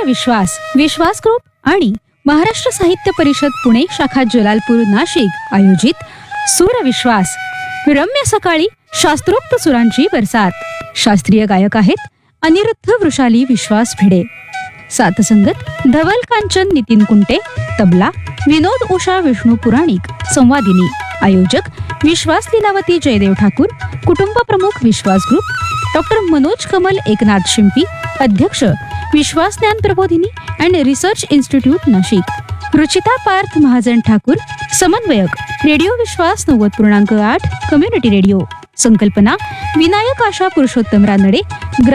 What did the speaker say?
विश्वास विश्वास group आणि महाराष्ट्र साहित्य परिषद पुणे शाखा जलालपूर नाशिक आयोजित सूरविश्वास रम्य सकाळी शास्त्रोक्त सुरांची बरसात। शास्त्रीय गायक आहेत अनिरुद्ध वृषाली विश्वास भिडे। साथसंगत धवल कांचन नितीन कुंटे, तबला विनोद उषा विष्णू पुराणिक, संवादिनी। आयोजक विश्वास लीलावती जयदेव ठाकूर, कुटुंब प्रमुख विश्वास ग्रुप, डॉक्टर मनोज कमल एकनाथ शिंपी, अध्यक्ष विश्वास ज्ञान प्रबोधिनी and research institute Nashik, Ruchita Parth Mahajan Thakur, समन्वयक रेडिओ विश्वास 90.8 कम्युनिटी रेडिओ। संकल्पना विनायक आशा पुरुषोत्तम रानडे।